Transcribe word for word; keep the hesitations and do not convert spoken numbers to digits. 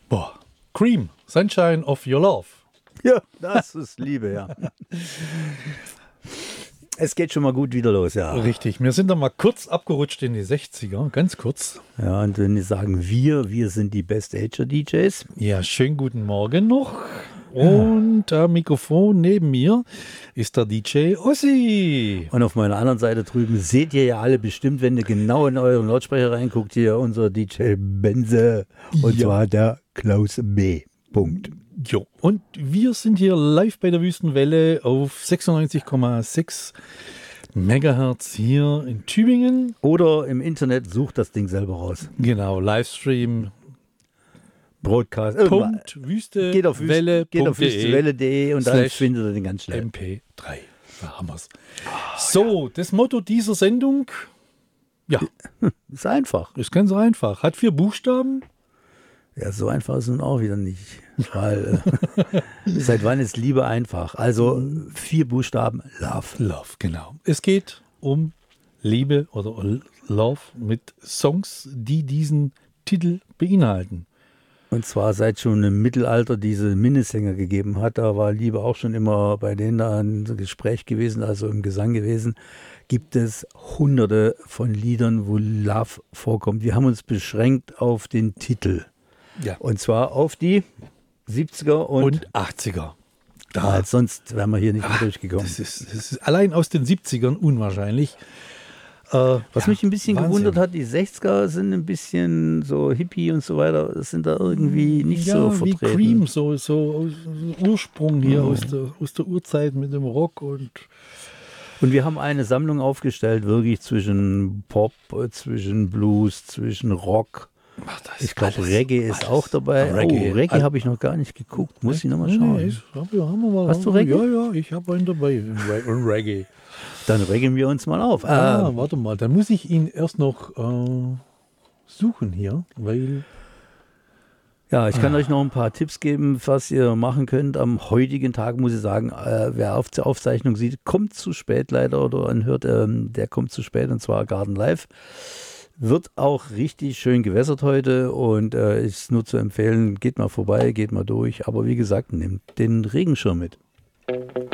Boah, Cream, Sunshine of Your Love. Ja, das ist Liebe, ja. Es geht schon mal gut wieder los, ja. Richtig, wir sind da mal kurz abgerutscht in die sechziger, ganz kurz. Ja, und wenn die sagen wir, wir sind die Best Ager D Js. Ja, schönen guten Morgen noch. Und am Mikrofon neben mir ist der D J Ossi. Und auf meiner anderen Seite drüben seht ihr ja alle bestimmt, wenn ihr genau in euren Lautsprecher reinguckt, hier unser D J Benze. Und Ja. zwar der Klaus B. Punkt. Jo, und wir sind hier live bei der Wüstenwelle auf sechsundneunzig Komma sechs Megahertz hier in Tübingen. Oder im Internet sucht das Ding selber raus. Genau, Livestream. Broadcast. Äh, Punkt, Wüste, geht auf, Wüste, Welle, geht auf wüstewelle punkt de und dann slash findet ihr den ganz schnell. M P drei. Da haben wir's. So, das Motto dieser Sendung, ja, Ist einfach. ist ganz einfach. Hat vier Buchstaben. Ja, so einfach ist es nun auch wieder nicht. Weil, äh, seit wann ist Liebe einfach? Also vier Buchstaben, Love. Love, genau. Es geht um Liebe oder Love mit Songs, die diesen Titel beinhalten. Und zwar seit schon im Mittelalter diese Minnesänger gegeben hat, da war Liebe auch schon immer bei denen da ein Gespräch gewesen, also im Gesang gewesen, gibt es hunderte von Liedern, wo Love vorkommt. Wir haben uns beschränkt auf den Titel. Ja. Und zwar auf die siebziger und, Und achtziger. Da, als sonst wären wir hier nicht mehr Ah, durchgekommen. Das ist, das ist allein aus den siebzigern unwahrscheinlich. Äh, Was ja, mich ein bisschen Wahnsinn. gewundert hat, die sechziger sind ein bisschen so Hippie und so weiter, das sind da irgendwie nicht ja, so wie vertreten. Cream, so, so aus- Ursprung hier aus, der, aus der Urzeit mit dem Rock und Und wir haben eine Sammlung aufgestellt, wirklich zwischen Pop, zwischen Blues, zwischen Rock. ach, das Ich glaube, alles- Reggae ist alles. auch dabei. Ah, Reggae. Oh, Reggae Al- habe ich noch gar nicht geguckt. Muss ich nochmal Nee, schauen. nee, ich, hab, ja, haben wir mal, Hast du Reggae? Ja, ja, ich habe einen dabei. Ein Re- ein Reggae. Dann reggen wir uns mal auf. Ah, Ähm, warte mal, dann muss ich ihn erst noch äh, suchen hier, weil ja, ich kann euch noch ein paar Tipps geben, was ihr machen könnt. Am heutigen Tag muss ich sagen, äh, wer auf der Aufzeichnung sieht, kommt zu spät leider oder anhört, ähm, der kommt zu spät, und zwar Garden Live. Wird auch richtig schön gewässert heute und äh, ist nur zu empfehlen, geht mal vorbei, geht mal durch. Aber wie gesagt, nehmt den Regenschirm mit.